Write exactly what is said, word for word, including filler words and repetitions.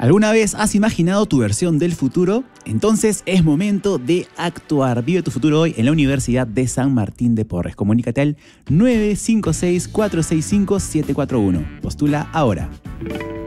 ¿Alguna vez has imaginado tu versión del futuro? Entonces es momento de actuar. Vive tu futuro hoy en la Universidad de San Martín de Porres. Comunícate al nueve cinco seis, cuatro seis cinco, siete cuatro uno. Postula ahora.